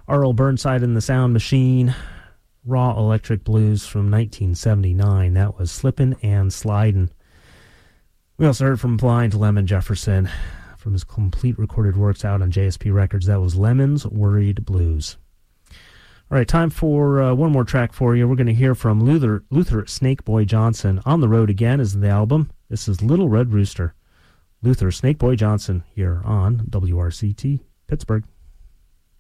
Arl Burnside and the Sound Machine, Raw Electric Blues from 1979. That was Slippin' and Slidin'. We also heard from Blind Lemon Jefferson from his complete recorded works out on JSP Records. That was Lemon's Worried Blues. All right, time for one more track for you. We're going to hear from Luther Snakeboy Johnson. On the Road Again is the album. This is Little Red Rooster. Luther Snakeboy Johnson here on WRCT Pittsburgh.